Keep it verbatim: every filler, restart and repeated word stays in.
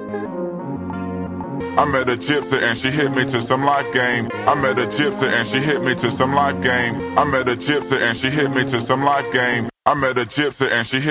I met a gypsy and she hit me to some life game. I met a gypsy and she hit me to some life game. I met a gypsy and she hit me to some life game. I met a gypsy and she hit